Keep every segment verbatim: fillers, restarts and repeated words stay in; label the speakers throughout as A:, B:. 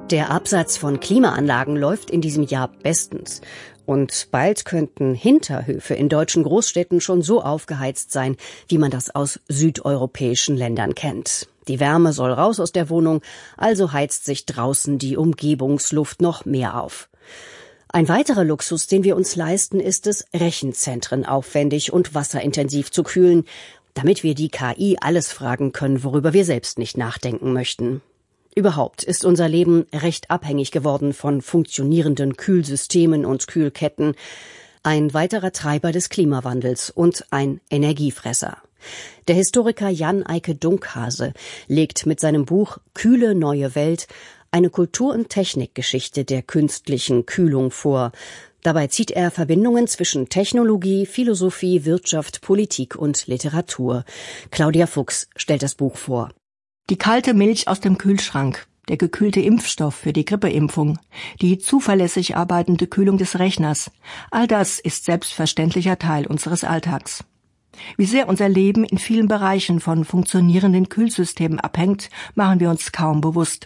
A: Der Absatz von Klimaanlagen läuft in diesem Jahr bestens. Und bald könnten Hinterhöfe in deutschen Großstädten schon so aufgeheizt sein, wie man das aus südeuropäischen Ländern kennt. Die Wärme soll raus aus der Wohnung, also heizt sich draußen die Umgebungsluft noch mehr auf. Ein weiterer Luxus, den wir uns leisten, ist es, Rechenzentren aufwendig und wasserintensiv zu kühlen, damit wir die K I alles fragen können, worüber wir selbst nicht nachdenken möchten. Überhaupt ist unser Leben recht abhängig geworden von funktionierenden Kühlsystemen und Kühlketten. Ein weiterer Treiber des Klimawandels und ein Energiefresser. Der Historiker Jan Eike Dunkhase legt mit seinem Buch Kühle neue Welt eine Kultur- und Technikgeschichte der künstlichen Kühlung vor. Dabei zieht er Verbindungen zwischen Technologie, Philosophie, Wirtschaft, Politik und Literatur. Claudia Fuchs stellt das Buch vor.
B: Die kalte Milch aus dem Kühlschrank, der gekühlte Impfstoff für die Grippeimpfung, die zuverlässig arbeitende Kühlung des Rechners, all das ist selbstverständlicher Teil unseres Alltags. Wie sehr unser Leben in vielen Bereichen von funktionierenden Kühlsystemen abhängt, machen wir uns kaum bewusst.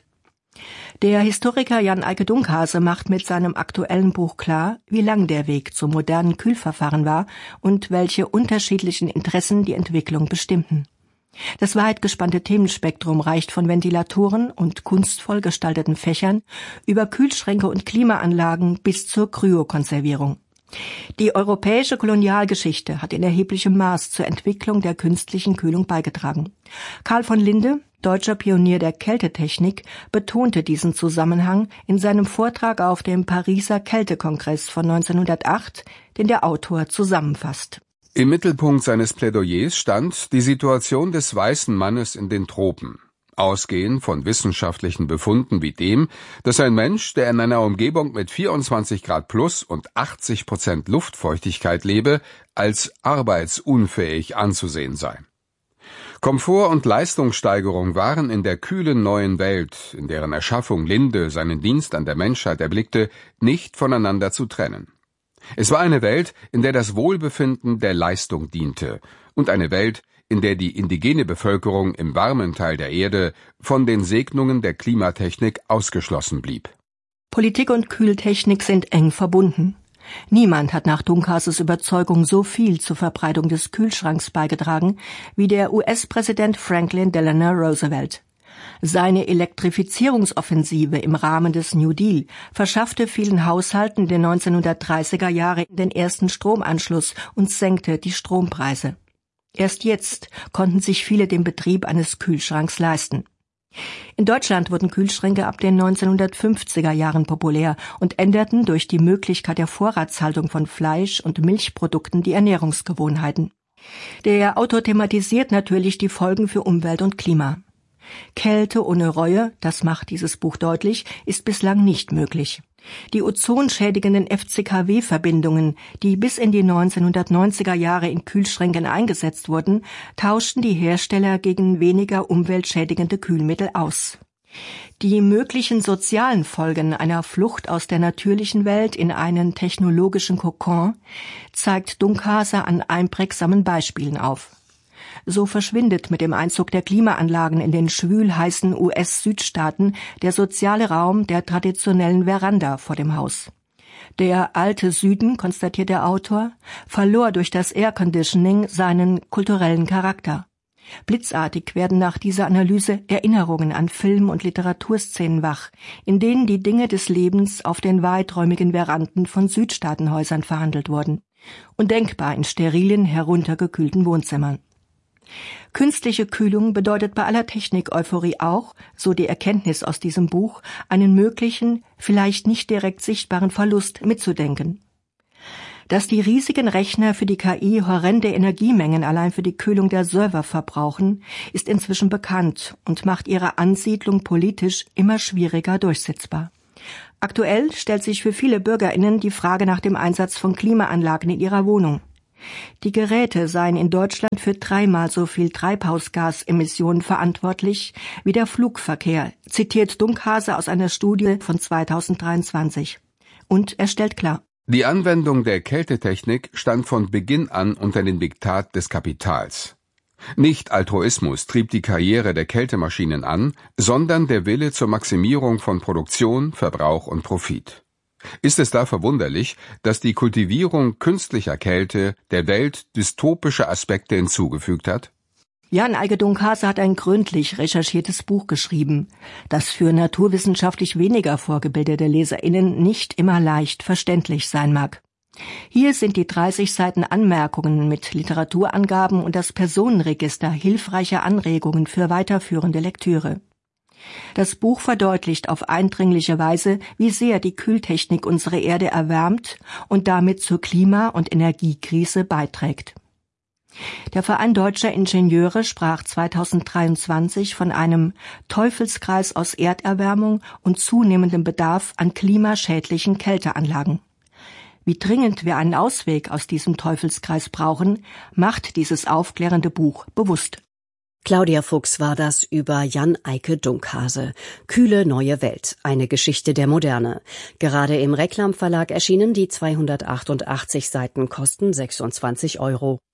B: Der Historiker Jan Eike Dunkhase macht mit seinem aktuellen Buch klar, wie lang der Weg zum modernen Kühlverfahren war und welche unterschiedlichen Interessen die Entwicklung bestimmten. Das weit gespannte Themenspektrum reicht von Ventilatoren und kunstvoll gestalteten Fächern über Kühlschränke und Klimaanlagen bis zur Kryokonservierung. Die europäische Kolonialgeschichte hat in erheblichem Maß zur Entwicklung der künstlichen Kühlung beigetragen. Karl von Linde, deutscher Pionier der Kältetechnik, betonte diesen Zusammenhang in seinem Vortrag auf dem Pariser Kältekongress von neunzehnhundertacht, den der Autor zusammenfasst.
C: Im Mittelpunkt seines Plädoyers stand die Situation des weißen Mannes in den Tropen. Ausgehend von wissenschaftlichen Befunden wie dem, dass ein Mensch, der in einer Umgebung mit vierundzwanzig Grad plus und achtzig Prozent Luftfeuchtigkeit lebe, als arbeitsunfähig anzusehen sei. Komfort und Leistungssteigerung waren in der kühlen neuen Welt, in deren Erschaffung Linde seinen Dienst an der Menschheit erblickte, nicht voneinander zu trennen. Es war eine Welt, in der das Wohlbefinden der Leistung diente und eine Welt, in der die indigene Bevölkerung im warmen Teil der Erde von den Segnungen der Klimatechnik ausgeschlossen blieb.
B: Politik und Kühltechnik sind eng verbunden. Niemand hat nach Dunkhases Überzeugung so viel zur Verbreitung des Kühlschranks beigetragen wie der U S-Präsident Franklin Delano Roosevelt. Seine Elektrifizierungsoffensive im Rahmen des New Deal verschaffte vielen Haushalten in den neunzehnhundertdreißiger Jahren den ersten Stromanschluss und senkte die Strompreise. Erst jetzt konnten sich viele den Betrieb eines Kühlschranks leisten. In Deutschland wurden Kühlschränke ab den neunzehnhundertfünfziger Jahren populär und änderten durch die Möglichkeit der Vorratshaltung von Fleisch- und Milchprodukten die Ernährungsgewohnheiten. Der Autor thematisiert natürlich die Folgen für Umwelt und Klima. Kälte ohne Reue, das macht dieses Buch deutlich, ist bislang nicht möglich. Die ozonschädigenden F C K W-Verbindungen, die bis in die neunzehnhundertneunziger Jahre in Kühlschränken eingesetzt wurden, tauschten die Hersteller gegen weniger umweltschädigende Kühlmittel aus. Die möglichen sozialen Folgen einer Flucht aus der natürlichen Welt in einen technologischen Kokon zeigt Dunkhase an einprägsamen Beispielen auf. So verschwindet mit dem Einzug der Klimaanlagen in den schwül-heißen U S-Südstaaten der soziale Raum der traditionellen Veranda vor dem Haus. Der alte Süden, konstatiert der Autor, verlor durch das Airconditioning seinen kulturellen Charakter. Blitzartig werden nach dieser Analyse Erinnerungen an Film- und Literaturszenen wach, in denen die Dinge des Lebens auf den weiträumigen Veranden von Südstaatenhäusern verhandelt wurden. Undenkbar in sterilen, heruntergekühlten Wohnzimmern. Künstliche Kühlung bedeutet bei aller Technik-Euphorie auch, so die Erkenntnis aus diesem Buch, einen möglichen, vielleicht nicht direkt sichtbaren Verlust mitzudenken. Dass die riesigen Rechner für die K I horrende Energiemengen allein für die Kühlung der Server verbrauchen, ist inzwischen bekannt und macht ihre Ansiedlung politisch immer schwieriger durchsetzbar. Aktuell stellt sich für viele BürgerInnen die Frage nach dem Einsatz von Klimaanlagen in ihrer Wohnung. Die Geräte seien in Deutschland für dreimal so viel Treibhausgasemissionen verantwortlich wie der Flugverkehr, zitiert Dunkhase aus einer Studie von zweitausenddreiundzwanzig. Und er stellt klar:
C: Die Anwendung der Kältetechnik stand von Beginn an unter dem Diktat des Kapitals. Nicht Altruismus trieb die Karriere der Kältemaschinen an, sondern der Wille zur Maximierung von Produktion, Verbrauch und Profit. Ist es da verwunderlich, dass die Kultivierung künstlicher Kälte der Welt dystopische Aspekte hinzugefügt hat?
B: Jan Eike Dunkhase hat ein gründlich recherchiertes Buch geschrieben, das für naturwissenschaftlich weniger vorgebildete LeserInnen nicht immer leicht verständlich sein mag. Hier sind die dreißig Seiten Anmerkungen mit Literaturangaben und das Personenregister hilfreicher Anregungen für weiterführende Lektüre. Das Buch verdeutlicht auf eindringliche Weise, wie sehr die Kühltechnik unsere Erde erwärmt und damit zur Klima- und Energiekrise beiträgt. Der Verein Deutscher Ingenieure sprach zweitausenddreiundzwanzig von einem Teufelskreis aus Erderwärmung und zunehmendem Bedarf an klimaschädlichen Kälteanlagen. Wie dringend wir einen Ausweg aus diesem Teufelskreis brauchen, macht dieses aufklärende Buch bewusst.
A: Claudia Fuchs war das über Jan Eike Dunkhase. Kühle neue Welt, eine Geschichte der Moderne. Gerade im Reklam Verlag erschienen, die zweihundertachtundachtzig Seiten kosten sechsundzwanzig Euro.